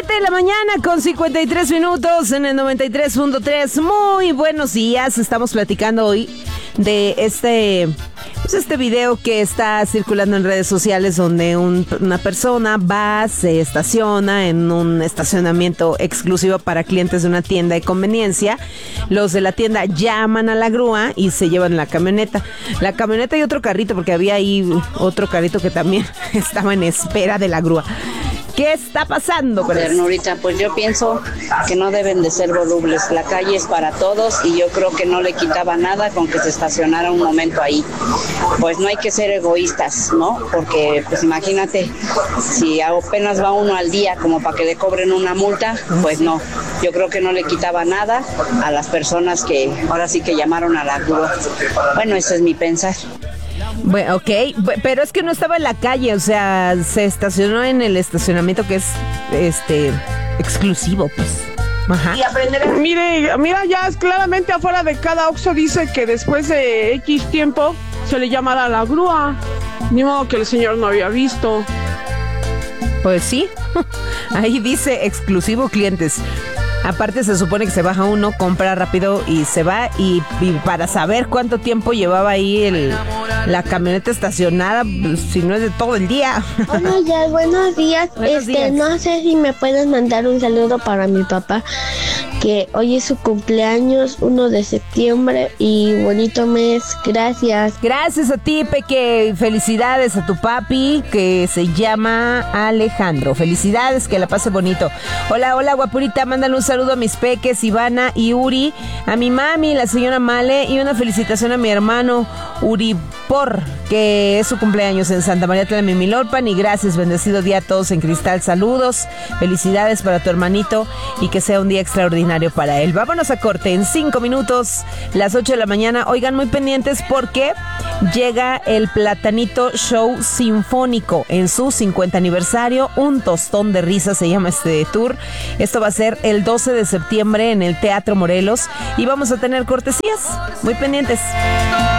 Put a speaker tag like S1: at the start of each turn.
S1: 7 de la mañana con 53 minutos en el 93.3. Muy buenos días. Estamos platicando hoy de este video que está circulando en redes sociales donde una persona va, se estaciona en un estacionamiento exclusivo para clientes de una tienda de conveniencia. Los de la tienda llaman a la grúa y se llevan la camioneta. La camioneta y otro carrito, porque había ahí otro carrito que también estaba en espera de la grúa. ¿Qué está pasando?
S2: Ternurita, pues yo pienso que no deben de ser volubles. La calle es para todos y yo creo que no le quitaba nada con que se estacionara un momento ahí. Pues no hay que ser egoístas, ¿no? Porque pues imagínate, si apenas va uno al día como para que le cobren una multa, pues no. Yo creo que no le quitaba nada a las personas que ahora sí que llamaron a la grúa. Bueno, ese es mi pensar.
S1: Bueno, ok, pero es que no estaba en la calle, o sea, se estacionó en el estacionamiento que es exclusivo, pues. Ajá.
S3: Mira, ya es claramente afuera de cada Oxxo dice que después de X tiempo se le llamará a la grúa. Ni modo que el señor no había visto.
S1: Pues sí, ahí dice exclusivo clientes. Aparte se supone que se baja uno, compra rápido y se va, y para saber cuánto tiempo llevaba ahí la camioneta estacionada, si no es de todo el día.
S4: Buenos días. No sé si me puedes mandar un saludo para mi papá, que hoy es su cumpleaños, 1 de septiembre, y bonito mes. Gracias.
S1: Gracias a ti, Peque. Felicidades a tu papi, que se llama Alejandro. Felicidades, que la pase bonito. Hola, guapurita, mándale un saludo a mis peques, Ivana y Uri, a mi mami, la señora Male, y una felicitación a mi hermano Uripor, que es su cumpleaños en Santa María Tlalmimilolpan. Y gracias, bendecido día a todos en Cristal. Saludos, felicidades para tu hermanito y que sea un día extraordinario para él. Vámonos a corte en 5 minutos, las 8 de la mañana. Oigan, muy pendientes porque llega el Platanito Show Sinfónico en su 50 aniversario. Un tostón de risa se llama este tour. Esto va a ser el 12 de septiembre en el Teatro Morelos y vamos a tener cortesías. Muy pendientes.